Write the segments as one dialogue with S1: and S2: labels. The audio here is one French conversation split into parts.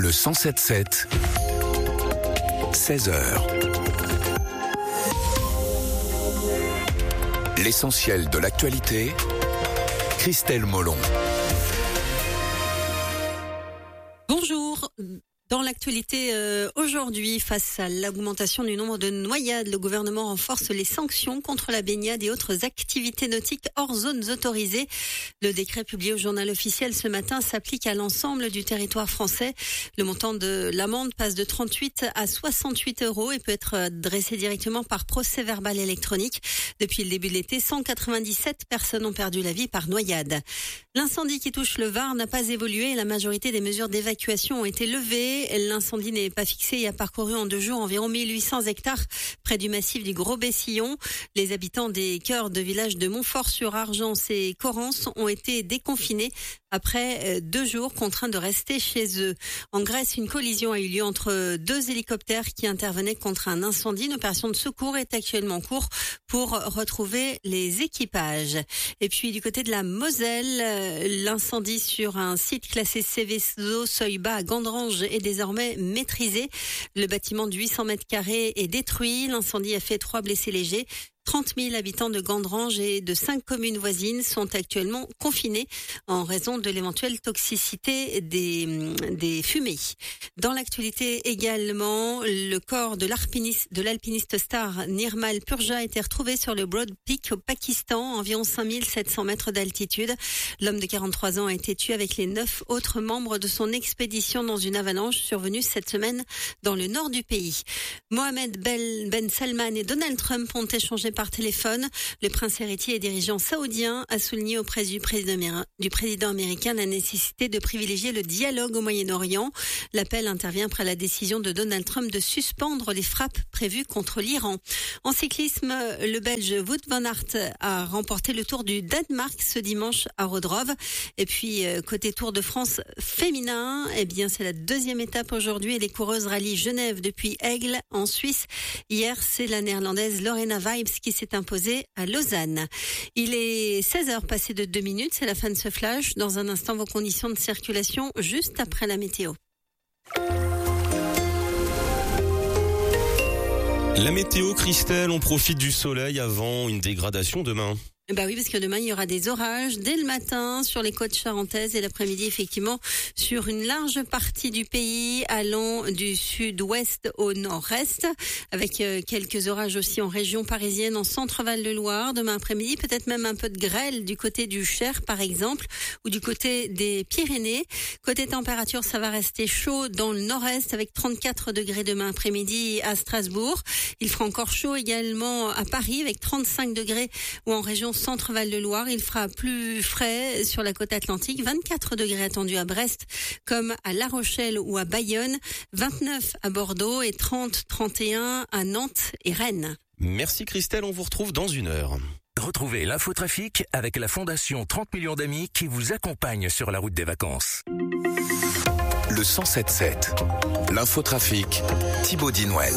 S1: Le 107.7, 16h. L'essentiel de l'actualité, Christelle Molon.
S2: Bonjour. Dans l'actualité aujourd'hui, face à l'augmentation du nombre de noyades, le gouvernement renforce les sanctions contre la baignade et autres activités nautiques hors zones autorisées. Le décret publié au journal officiel ce matin s'applique à l'ensemble du territoire français. Le montant de l'amende passe de 38 à 68 € et peut être dressé directement par procès-verbal électronique. Depuis le début de l'été, 197 personnes ont perdu la vie par noyade. L'incendie qui touche le Var n'a pas évolué et la majorité des mesures d'évacuation ont été levées. L'incendie n'est pas fixé et a parcouru en 2 jours environ 1800 hectares près du massif du Gros-Bessillon. Les habitants des cœurs de villages de Montfort-sur-Argence et Corrence ont été déconfinés après 2 jours contraints de rester chez eux. En Grèce, une collision a eu lieu entre 2 hélicoptères qui intervenaient contre un incendie. Une opération de secours est actuellement en cours pour retrouver les équipages. Et puis du côté de la Moselle, l'incendie sur un site classé Céveso seuil bas à Gandrange est désormais maîtrisé. Le bâtiment de 800 mètres carrés est détruit. L'incendie a fait 3 blessés légers. 30 000 habitants de Gandrange et de 5 communes voisines sont actuellement confinés en raison de l'éventuelle toxicité des fumées. Dans l'actualité également, le corps de l'alpiniste star Nirmal Purja a été retrouvé sur le Broad Peak au Pakistan, environ 5700 mètres d'altitude. L'homme de 43 ans a été tué avec les 9 autres membres de son expédition dans une avalanche survenue cette semaine dans le nord du pays. Mohamed Ben Salman et Donald Trump ont échangé par téléphone. Le prince héritier et dirigeant saoudien a souligné auprès du président américain la nécessité de privilégier le dialogue au Moyen-Orient. L'appel intervient après la décision de Donald Trump de suspendre les frappes prévues contre l'Iran. En cyclisme, le Belge Wout van Aert a remporté le Tour du Danemark ce dimanche à Rodrove. Et puis, côté Tour de France féminin, c'est la 2e étape aujourd'hui et les coureuses rallient Genève depuis Aigle en Suisse. Hier, c'est la néerlandaise Lorena Vibes qui s'est imposée à Lausanne. Il est 16h passé de 2 minutes, c'est la fin de ce flash. Dans un instant, vos conditions de circulation juste après la météo.
S3: La météo, Christelle, on profite du soleil avant une dégradation demain.
S2: Oui, parce que demain, il y aura des orages dès le matin sur les côtes charentaises et l'après-midi, effectivement, sur une large partie du pays, allant du sud-ouest au nord-est, avec quelques orages aussi en région parisienne, en centre-Val de Loire. Demain après-midi, peut-être même un peu de grêle du côté du Cher, par exemple, ou du côté des Pyrénées. Côté température, ça va rester chaud dans le nord-est, avec 34 degrés demain après-midi à Strasbourg. Il fera encore chaud également à Paris, avec 35 degrés, ou en région Centre-Val de Loire. Il fera plus frais sur la côte atlantique. 24 degrés attendus à Brest comme à La Rochelle ou à Bayonne. 29 à Bordeaux et 31 à Nantes et Rennes.
S3: Merci Christelle, on vous retrouve dans 1 heure.
S1: Retrouvez l'infotrafic avec la Fondation 30 millions d'amis qui vous accompagne sur la route des vacances. Le 107.7, l'infotrafic, Thibaut Dinouel.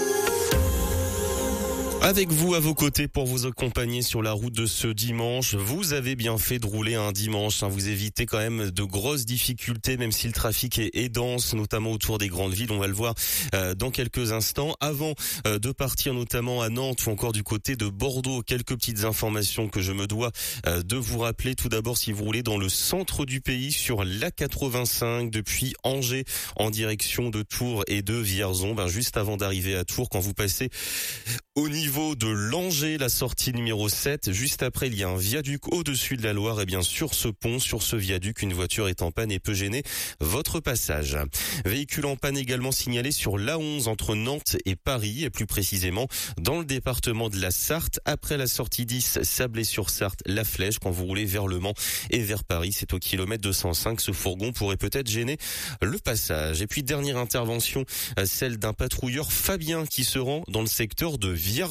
S3: Avec vous à vos côtés pour vous accompagner sur la route de ce dimanche. Vous avez bien fait de rouler un dimanche. Vous évitez quand même de grosses difficultés, même si le trafic est dense, notamment autour des grandes villes. On va le voir dans quelques instants. Avant de partir notamment à Nantes ou encore du côté de Bordeaux, quelques petites informations que je me dois de vous rappeler. Tout d'abord, si vous roulez dans le centre du pays sur l'A85 depuis Angers en direction de Tours et de Vierzon, juste avant d'arriver à Tours, quand vous passez au niveau de Langeais, la sortie numéro 7, juste après il y a un viaduc au-dessus de la Loire et bien sur ce pont, sur ce viaduc, une voiture est en panne et peut gêner votre passage. Véhicule en panne également signalé sur l'A11 entre Nantes et Paris et plus précisément dans le département de la Sarthe après la sortie 10 Sablé-sur-Sarthe, la Flèche. Quand vous roulez vers Le Mans et vers Paris, c'est au kilomètre 205. Ce fourgon pourrait peut-être gêner le passage. Et puis dernière intervention, celle d'un patrouilleur Fabien qui se rend dans le secteur de Vierzon.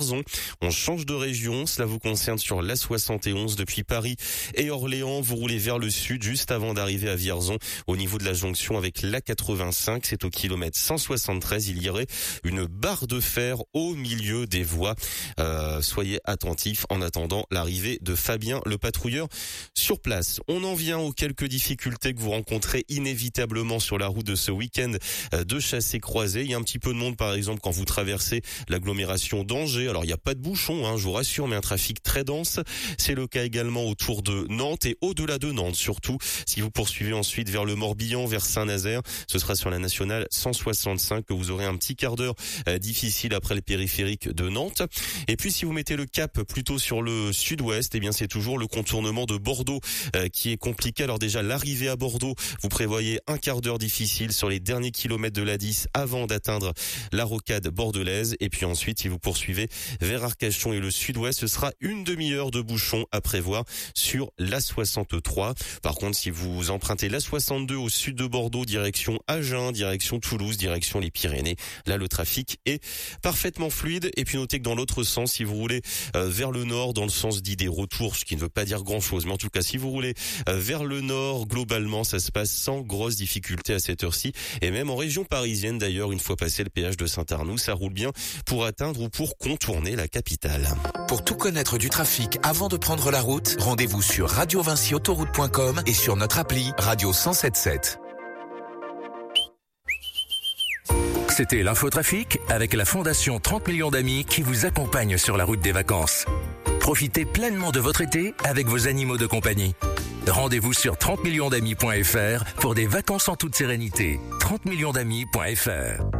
S3: Vierzon. On change de région, cela vous concerne sur l'A71 depuis Paris et Orléans. Vous roulez vers le sud juste avant d'arriver à Vierzon. Au niveau de la jonction avec l'A85, c'est au kilomètre 173. Il y aurait une barre de fer au milieu des voies. Soyez attentifs en attendant l'arrivée de Fabien, le patrouilleur, sur place. On en vient aux quelques difficultés que vous rencontrez inévitablement sur la route de ce week-end de chassé-croisé. Il y a un petit peu de monde, par exemple, quand vous traversez l'agglomération d'Angers. Alors, il n'y a pas de bouchon, je vous rassure, mais un trafic très dense. C'est le cas également autour de Nantes et au-delà de Nantes, surtout. Si vous poursuivez ensuite vers le Morbihan, vers Saint-Nazaire, ce sera sur la nationale 165 que vous aurez un petit quart d'heure difficile après le périphérique de Nantes. Et puis, si vous mettez le cap plutôt sur le sud-ouest, eh bien, c'est toujours le contournement de Bordeaux qui est compliqué. Alors déjà, l'arrivée à Bordeaux, vous prévoyez un quart d'heure difficile sur les derniers kilomètres de l'A10 avant d'atteindre la rocade bordelaise. Et puis ensuite, si vous poursuivez vers Arcachon et le sud-ouest, ce sera une demi-heure de bouchon à prévoir sur l'A63. Par contre, si vous empruntez l'A62 au sud de Bordeaux, direction Agen, direction Toulouse, direction les Pyrénées, là le trafic est parfaitement fluide. Et puis notez que dans l'autre sens, si vous roulez vers le nord, dans le sens dit des retours, ce qui ne veut pas dire grand-chose, mais en tout cas, si vous roulez vers le nord, globalement, ça se passe sans grosse difficulté à cette heure-ci. Et même en région parisienne, d'ailleurs, une fois passé le péage de Saint-Arnoux, ça roule bien pour atteindre ou pour contourner la capitale.
S1: Pour tout connaître du trafic avant de prendre la route, rendez-vous sur radiovinciautoroute.com et sur notre appli Radio 107.7. C'était l'infotrafic avec la Fondation 30 millions d'amis qui vous accompagne sur la route des vacances. Profitez pleinement de votre été avec vos animaux de compagnie. Rendez-vous sur 30millionsdamis.fr pour des vacances en toute sérénité. 30millionsdamis.fr